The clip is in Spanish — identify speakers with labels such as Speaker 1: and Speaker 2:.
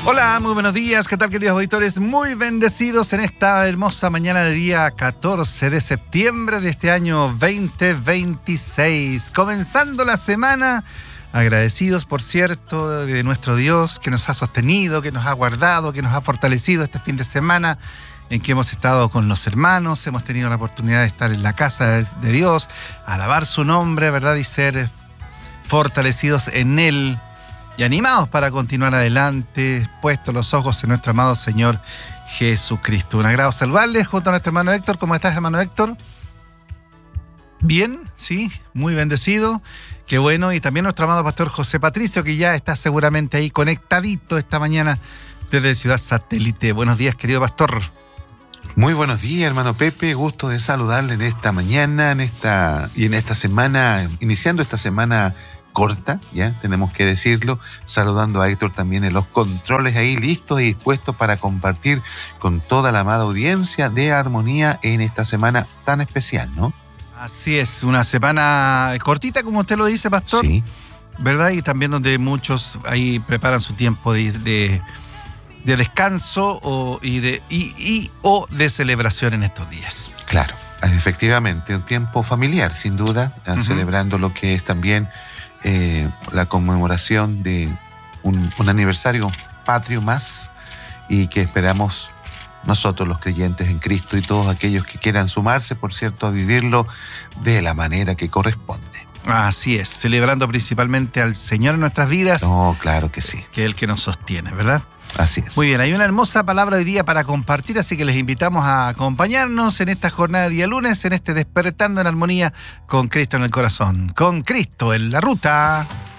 Speaker 1: Hola, muy buenos días. ¿Qué tal, queridos auditores? Muy bendecidos en esta hermosa mañana de día 14 de septiembre de este año 2026. Comenzando la semana, agradecidos, por cierto, de nuestro Dios que nos ha sostenido, que nos ha guardado, que nos ha fortalecido este fin de semana en que hemos estado con los hermanos, hemos tenido la oportunidad de estar en la casa de Dios, alabar su nombre, ¿verdad? Y ser fortalecidos en Él. Y animados para continuar adelante, puestos los ojos en nuestro amado Señor Jesucristo. Un agrado saludarles junto a nuestro hermano Héctor. ¿Cómo estás, hermano Héctor? Bien, sí, muy bendecido. Qué bueno. Y también nuestro amado pastor José Patricio, que ya está seguramente ahí conectadito esta mañana desde Ciudad Satélite. Buenos días, querido pastor.
Speaker 2: Muy buenos días, hermano Pepe. Gusto de saludarle en esta mañana, en esta semana, iniciando esta semana corta, ya tenemos que decirlo, saludando a Héctor también en los controles ahí, listos y dispuestos para compartir con toda la amada audiencia de Armonía en esta semana tan especial, ¿no?
Speaker 1: Así es, una semana cortita, como usted lo dice, pastor.
Speaker 2: Sí.
Speaker 1: ¿Verdad? Y también donde muchos ahí preparan su tiempo de descanso o de celebración en estos días.
Speaker 2: Claro, efectivamente, un tiempo familiar, sin duda, celebrando lo que es también la conmemoración de un aniversario patrio más, y que esperamos nosotros los creyentes en Cristo y todos aquellos que quieran sumarse, por cierto, a vivirlo de la manera que corresponde.
Speaker 1: Así es, celebrando principalmente al Señor en nuestras vidas.
Speaker 2: No, claro que sí.
Speaker 1: Que es el que nos sostiene, ¿verdad?
Speaker 2: Así es.
Speaker 1: Muy bien, hay una hermosa palabra hoy día para compartir, así que les invitamos a acompañarnos en esta jornada de día lunes, en este Despertando en Armonía con Cristo en el corazón. Con Cristo en la ruta.